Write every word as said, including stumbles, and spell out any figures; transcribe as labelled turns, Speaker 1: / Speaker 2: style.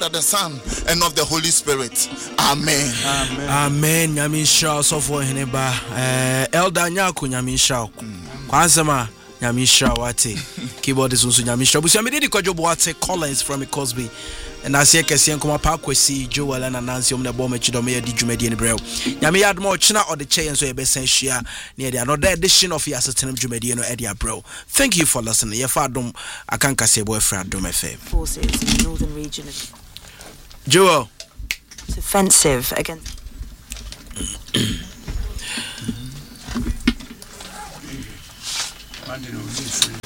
Speaker 1: of the Son and of the Holy Spirit. Amen.
Speaker 2: Amen. Amen. Nyami shao so for hineba. Eh Elder Nyako nyami shao. Kwansema nyami shao wate. Keyboard is also nyami shao. Busi amede kwa jobo wate Collins from Cosby. And as ye kesi nkoma pa kwesi Joel and Nancy om na bom echido me di dwumadi ni brew. Nyame yad mo china or the chain so e be sen hia near the another edition of Yasetenem dwumadi no e dia brew. Thank you for listening. Ye fa dom akanka se boyfriend dom F M.
Speaker 3: Forces in the northern region of
Speaker 2: Joel.
Speaker 3: It's offensive against
Speaker 4: I don't know.